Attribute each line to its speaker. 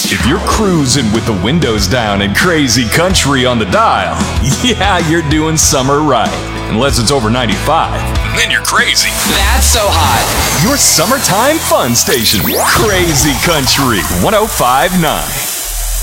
Speaker 1: If you're cruising with the windows down and crazy country on the dial, yeah, you're doing summer right. Unless it's over 95, then you're crazy.
Speaker 2: That's so hot.
Speaker 1: Your summertime fun station, Crazy Country 105.9.